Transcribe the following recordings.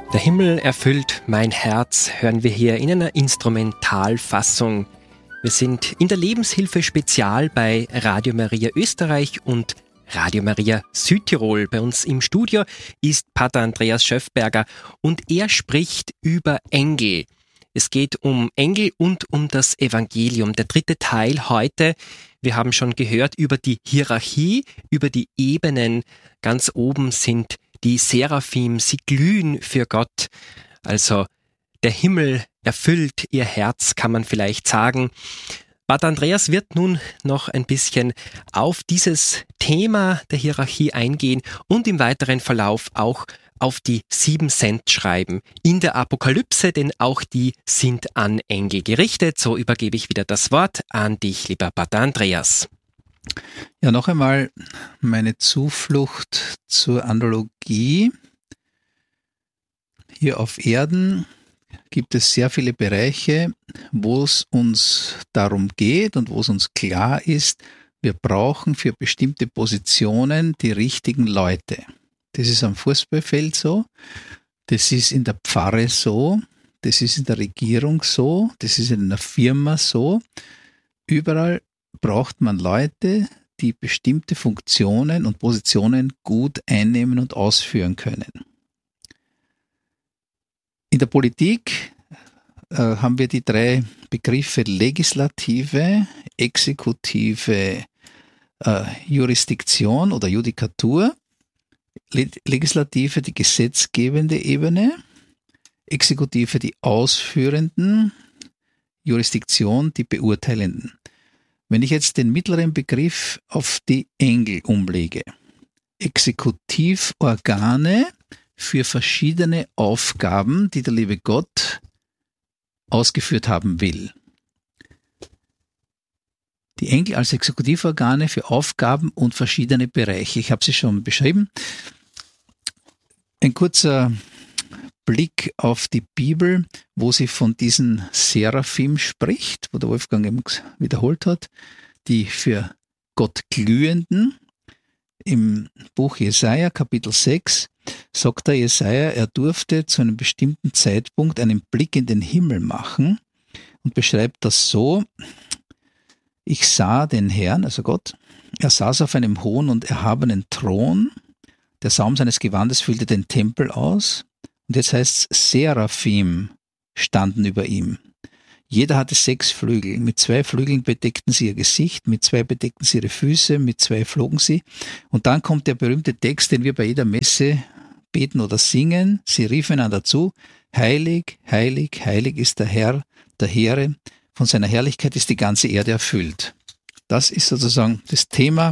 Der Himmel erfüllt mein Herz, hören wir hier in einer Instrumentalfassung. Wir sind in der Lebenshilfe Spezial bei Radio Maria Österreich und Radio Maria Südtirol. Bei uns im Studio ist Pater Andreas Schöffberger und er spricht über Engel. Es geht um Engel und um das Evangelium. Der dritte Teil heute. Wir haben schon gehört über die Hierarchie, über die Ebenen. Ganz oben sind die Seraphim, sie glühen für Gott. Also der Himmel erfüllt ihr Herz, kann man vielleicht sagen. Pater Andreas wird nun noch ein bisschen auf dieses Thema der Hierarchie eingehen und im weiteren Verlauf auch auf die 7 Sendschreiben in der Apokalypse, denn auch die sind an Engel gerichtet. So übergebe ich wieder das Wort an dich, lieber Pater Andreas. Ja, noch einmal meine Zuflucht zur Analogie. Hier auf Erden gibt es sehr viele Bereiche, wo es uns darum geht und wo es uns klar ist, wir brauchen für bestimmte Positionen die richtigen Leute. Das ist am Fußballfeld so, das ist in der Pfarre so, das ist in der Regierung so, das ist in einer Firma so. Überall braucht man Leute, die bestimmte Funktionen und Positionen gut einnehmen und ausführen können. In der Politik haben wir die 3 Begriffe Legislative, Exekutive, Jurisdiktion oder Judikatur. Legislative die gesetzgebende Ebene, Exekutive die ausführenden, Jurisdiktion die beurteilenden. Wenn ich jetzt den mittleren Begriff auf die Engel umlege, Exekutivorgane für verschiedene Aufgaben, die der liebe Gott ausgeführt haben will. Die Engel als Exekutivorgane für Aufgaben und verschiedene Bereiche. Ich habe sie schon beschrieben. Ein kurzer Blick auf die Bibel, wo sie von diesen Seraphim spricht, wo der Wolfgang eben wiederholt hat, die für Gott glühenden. Im Buch Jesaja, Kapitel 6, sagt der Jesaja, er durfte zu einem bestimmten Zeitpunkt einen Blick in den Himmel machen und beschreibt das so: Ich sah den Herrn, also Gott, er saß auf einem hohen und erhabenen Thron, der Saum seines Gewandes füllte den Tempel aus, und jetzt heißt es, Seraphim standen über ihm. Jeder hatte 6 Flügel, mit 2 Flügeln bedeckten sie ihr Gesicht, mit 2 bedeckten sie ihre Füße, mit 2 flogen sie. Und dann kommt der berühmte Text, den wir bei jeder Messe beten oder singen. Sie riefen einander zu: Heilig, heilig, heilig ist der Herr der Heere, von seiner Herrlichkeit ist die ganze Erde erfüllt. Das ist sozusagen das Thema,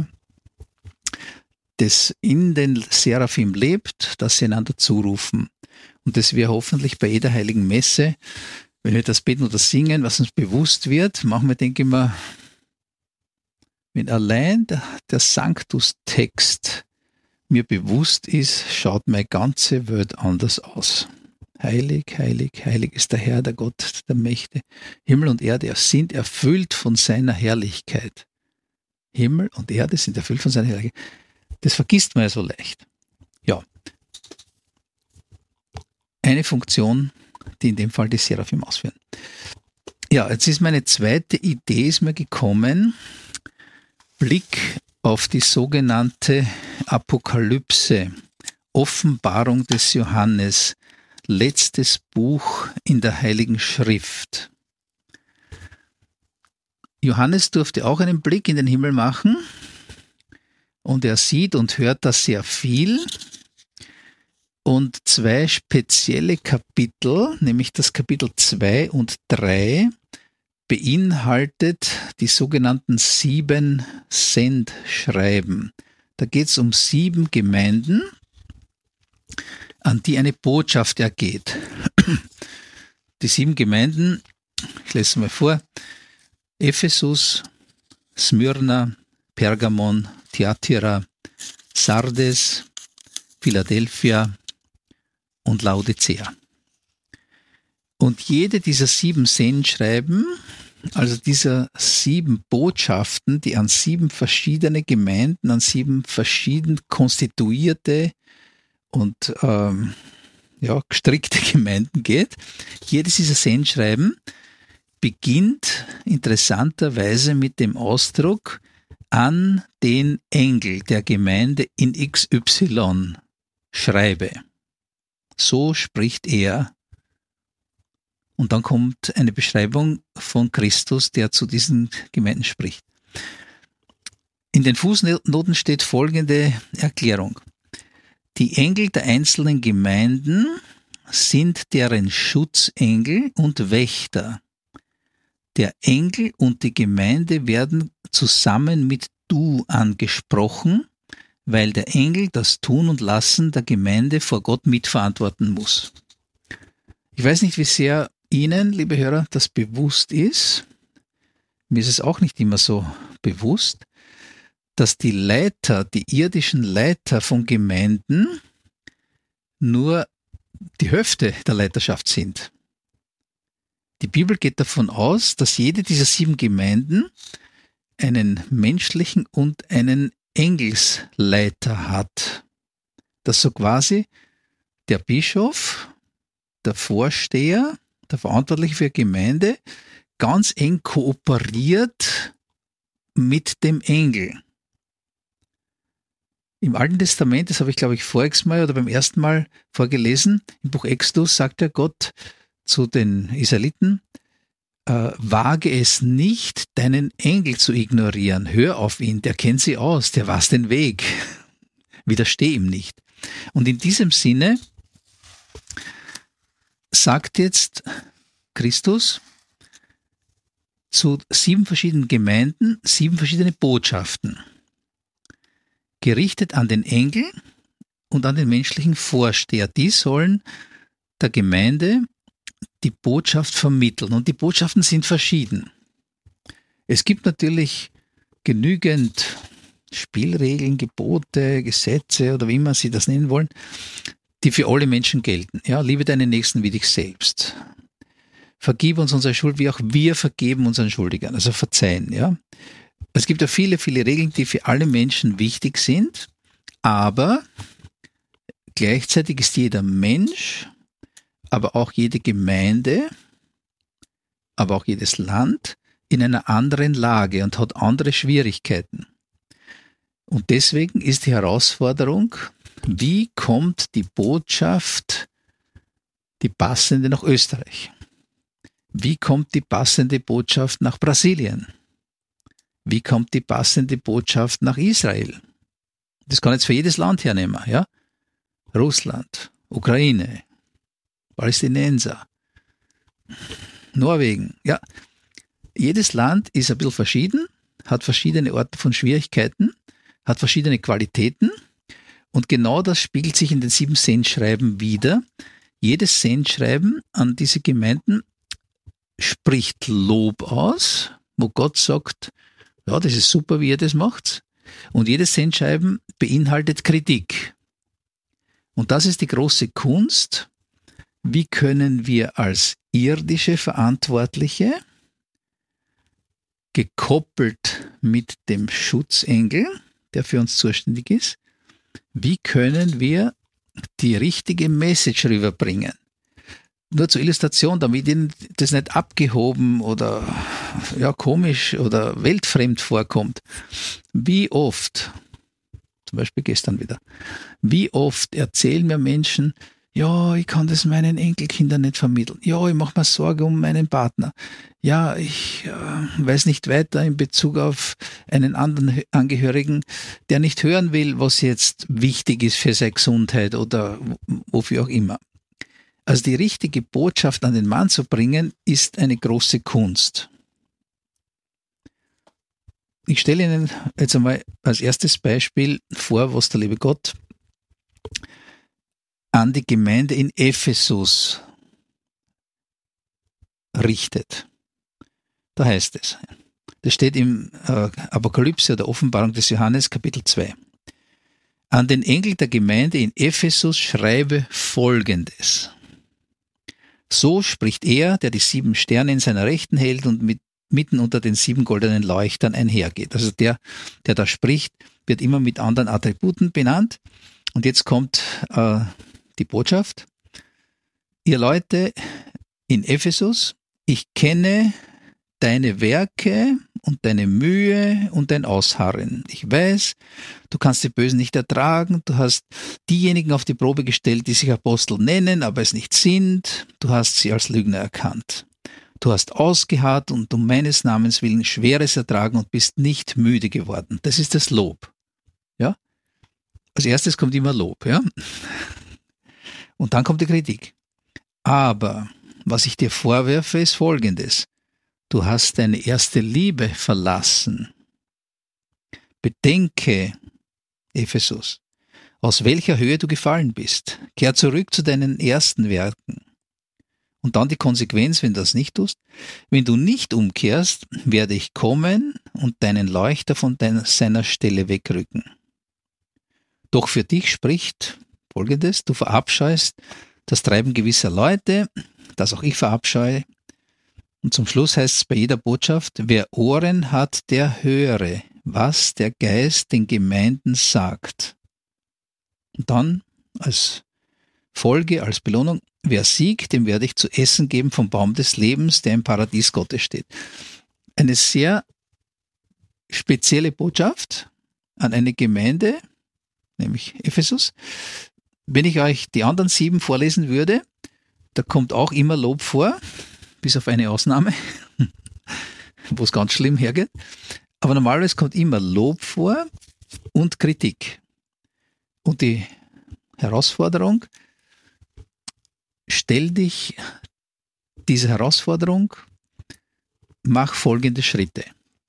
das in den Seraphim lebt, das sie einander zurufen. Und das wir hoffentlich bei jeder heiligen Messe, wenn wir das beten oder singen, was uns bewusst wird, machen wir, denke ich mal, wenn allein der Sanctus-Text mir bewusst ist, schaut meine ganze Welt anders aus. Heilig, heilig, heilig ist der Herr, der Gott der Mächte. Himmel und Erde sind erfüllt von seiner Herrlichkeit. Himmel und Erde sind erfüllt von seiner Herrlichkeit. Das vergisst man ja so leicht. Ja. Eine Funktion, die in dem Fall die Seraphim ausführen. Ja, jetzt ist meine zweite Idee ist mir gekommen. Blick auf die sogenannte Apokalypse, Offenbarung des Johannes, letztes Buch in der Heiligen Schrift. Johannes durfte auch einen Blick in den Himmel machen und er sieht und hört da sehr viel. Und 2 spezielle Kapitel, nämlich das Kapitel 2 und 3, beinhaltet die sogenannten 7 Sendschreiben. Da geht es um 7 Gemeinden, an die eine Botschaft ergeht. Die 7 Gemeinden, ich lese mal vor: Ephesus, Smyrna, Pergamon, Thyatira, Sardes, Philadelphia und Laodicea. Und jede dieser 7 Sendschreiben, also dieser 7 Botschaften, die an 7 verschiedene Gemeinden, an 7 verschieden konstituierte und gestrickte Gemeinden geht. Jedes dieser Sendschreiben beginnt interessanterweise mit dem Ausdruck an den Engel der Gemeinde in XY schreibe. So spricht er. Und dann kommt eine Beschreibung von Christus, der zu diesen Gemeinden spricht. In den Fußnoten steht folgende Erklärung. Die Engel der einzelnen Gemeinden sind deren Schutzengel und Wächter. Der Engel und die Gemeinde werden zusammen mit Du angesprochen, weil der Engel das Tun und Lassen der Gemeinde vor Gott mitverantworten muss. Ich weiß nicht, wie sehr Ihnen, liebe Hörer, das bewusst ist. Mir ist es auch nicht immer so bewusst, dass die Leiter, die irdischen Leiter von Gemeinden nur die Hälfte der Leiterschaft sind. Die Bibel geht davon aus, dass jede dieser 7 Gemeinden einen menschlichen und einen Engelsleiter hat. Dass so quasi der Bischof, der Vorsteher, der Verantwortliche für Gemeinde ganz eng kooperiert mit dem Engel. Im Alten Testament, das habe ich glaube ich voriges Mal oder beim ersten Mal vorgelesen, im Buch Exodus sagt ja Gott zu den Israeliten, wage es nicht, deinen Engel zu ignorieren. Hör auf ihn, der kennt sie aus, der weiß den Weg. Widersteh ihm nicht. Und in diesem Sinne sagt jetzt Christus zu 7 verschiedenen Gemeinden 7 verschiedene Botschaften. Gerichtet an den Engel und an den menschlichen Vorsteher. Die sollen der Gemeinde die Botschaft vermitteln. Und die Botschaften sind verschieden. Es gibt natürlich genügend Spielregeln, Gebote, Gesetze oder wie immer Sie das nennen wollen, die für alle Menschen gelten. Ja, liebe deinen Nächsten wie dich selbst. Vergib uns unsere Schuld, wie auch wir vergeben unseren Schuldigern. Also verzeihen, ja. Es gibt ja viele, viele Regeln, die für alle Menschen wichtig sind, aber gleichzeitig ist jeder Mensch, aber auch jede Gemeinde, aber auch jedes Land in einer anderen Lage und hat andere Schwierigkeiten. Und deswegen ist die Herausforderung, wie kommt die Botschaft, die passende, nach Österreich? Wie kommt die passende Botschaft nach Brasilien? Wie kommt die passende Botschaft nach Israel? Das kann jetzt für jedes Land hernehmen, ja? Russland, Ukraine, Palästinenser, Norwegen, ja. Jedes Land ist ein bisschen verschieden, hat verschiedene Orte von Schwierigkeiten, hat verschiedene Qualitäten und genau das spiegelt sich in den 7 Sendschreiben wider. Jedes Sendschreiben an diese Gemeinden spricht Lob aus, wo Gott sagt, ja, das ist super, wie ihr das macht. Und jedes Sendschreiben beinhaltet Kritik. Und das ist die große Kunst. Wie können wir als irdische Verantwortliche, gekoppelt mit dem Schutzengel, der für uns zuständig ist, wie können wir die richtige Message rüberbringen? Nur zur Illustration, damit Ihnen das nicht abgehoben oder ja, komisch oder weltfremd vorkommt. Wie oft, zum Beispiel gestern wieder, wie oft erzählen mir Menschen, ja, ich kann das meinen Enkelkindern nicht vermitteln. Ja, ich mache mir Sorge um meinen Partner. Ja, ich weiß nicht weiter in Bezug auf einen anderen Angehörigen, der nicht hören will, was jetzt wichtig ist für seine Gesundheit oder wofür auch immer. Also die richtige Botschaft an den Mann zu bringen, ist eine große Kunst. Ich stelle Ihnen jetzt einmal als erstes Beispiel vor, was der liebe Gott an die Gemeinde in Ephesus richtet. Da heißt es, das steht im Apokalypse oder Offenbarung des Johannes, Kapitel 2. An den Engel der Gemeinde in Ephesus schreibe Folgendes. So spricht er, der die 7 Sterne in seiner Rechten hält und mitten unter den 7 goldenen Leuchtern einhergeht. Also der da spricht, wird immer mit anderen Attributen benannt. Und jetzt kommt die Botschaft. ihr Leute in Ephesus, ich kenne deine Werke und deine Mühe und dein Ausharren. Ich weiß, du kannst die Bösen nicht ertragen, du hast diejenigen auf die Probe gestellt, die sich Apostel nennen, aber es nicht sind, du hast sie als Lügner erkannt. Du hast ausgeharrt und um meines Namens willen Schweres ertragen und bist nicht müde geworden. Das ist das Lob. Ja? Als erstes kommt immer Lob, ja? Und dann kommt die Kritik. Aber was ich dir vorwerfe, ist Folgendes. Du hast deine erste Liebe verlassen. Bedenke, Ephesus, aus welcher Höhe du gefallen bist. Kehr zurück zu deinen ersten Werken. Und dann die Konsequenz, wenn du das nicht tust. Wenn du nicht umkehrst, werde ich kommen und deinen Leuchter von seiner Stelle wegrücken. Doch für dich spricht Folgendes, du verabscheust das Treiben gewisser Leute, das auch ich verabscheue. Und zum Schluss heißt es bei jeder Botschaft, wer Ohren hat, der höre, was der Geist den Gemeinden sagt. Und dann als Folge, als Belohnung, wer siegt, dem werde ich zu essen geben vom Baum des Lebens, der im Paradies Gottes steht. Eine sehr spezielle Botschaft an eine Gemeinde, nämlich Ephesus. Wenn ich euch die anderen 7 vorlesen würde, da kommt auch immer Lob vor, bis auf eine Ausnahme, wo es ganz schlimm hergeht. Aber normalerweise kommt immer Lob vor und Kritik. Und die Herausforderung, stell dich dieser Herausforderung, mach folgende Schritte.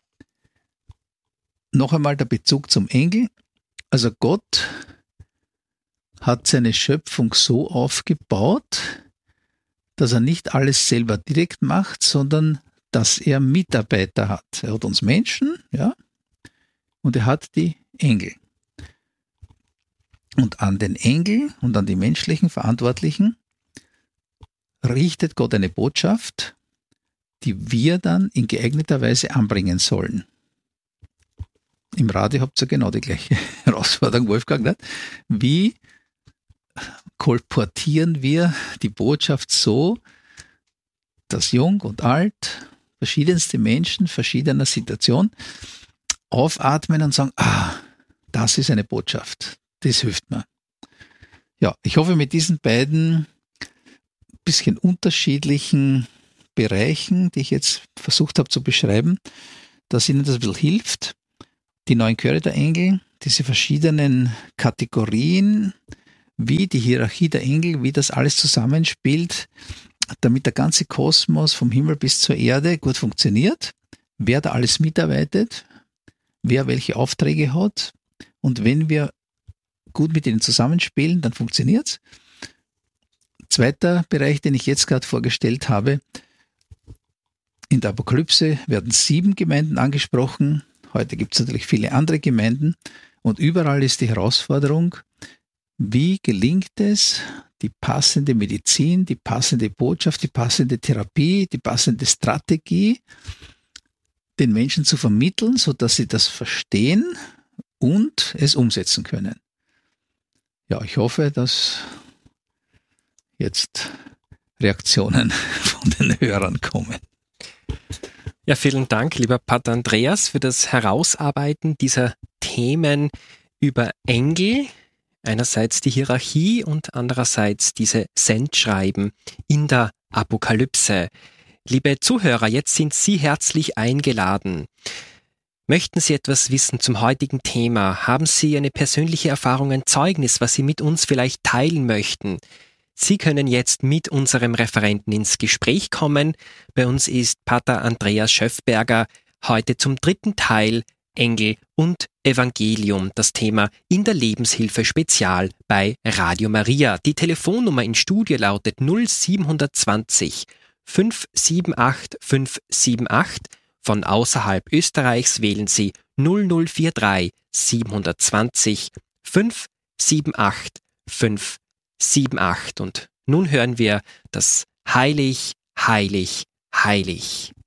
Noch einmal der Bezug zum Engel. Also Gott hat seine Schöpfung so aufgebaut, dass er nicht alles selber direkt macht, sondern dass er Mitarbeiter hat. Er hat uns Menschen, ja, und er hat die Engel. Und an den Engel und an die menschlichen Verantwortlichen richtet Gott eine Botschaft, die wir dann in geeigneter Weise anbringen sollen. Im Radio habt ihr genau die gleiche Herausforderung, Wolfgang, nicht? Wie kolportieren wir die Botschaft so, dass jung und alt, verschiedenste Menschen, verschiedener Situation aufatmen und sagen, das ist eine Botschaft, das hilft mir. Ja, ich hoffe, mit diesen beiden bisschen unterschiedlichen Bereichen, die ich jetzt versucht habe zu beschreiben, dass Ihnen das ein bisschen hilft. Die 9 Chöre der Engel, diese verschiedenen Kategorien, wie die Hierarchie der Engel, wie das alles zusammenspielt, damit der ganze Kosmos vom Himmel bis zur Erde gut funktioniert, wer da alles mitarbeitet, wer welche Aufträge hat, und wenn wir gut mit ihnen zusammenspielen, dann funktioniert's. Zweiter Bereich, den ich jetzt gerade vorgestellt habe, in der Apokalypse werden 7 Gemeinden angesprochen. Heute gibt es natürlich viele andere Gemeinden und überall ist die Herausforderung, wie gelingt es, die passende Medizin, die passende Botschaft, die passende Therapie, die passende Strategie den Menschen zu vermitteln, sodass sie das verstehen und es umsetzen können. Ja, ich hoffe, dass jetzt Reaktionen von den Hörern kommen. Ja, vielen Dank, lieber Pater Andreas, für das Herausarbeiten dieser Themen über Engel, einerseits die Hierarchie und andererseits diese Sendschreiben in der Apokalypse. Liebe Zuhörer, jetzt sind Sie herzlich eingeladen. Möchten Sie etwas wissen zum heutigen Thema? Haben Sie eine persönliche Erfahrung, ein Zeugnis, was Sie mit uns vielleicht teilen möchten? Sie können jetzt mit unserem Referenten ins Gespräch kommen. Bei uns ist Pater Andreas Schöffberger heute zum 3. Teil Engel und Evangelium, das Thema in der Lebenshilfe Spezial bei Radio Maria. Die Telefonnummer im Studio lautet 0720 578 578. Von außerhalb Österreichs wählen Sie 0043 720 578 578. Und nun hören wir das Heilig, Heilig, Heilig.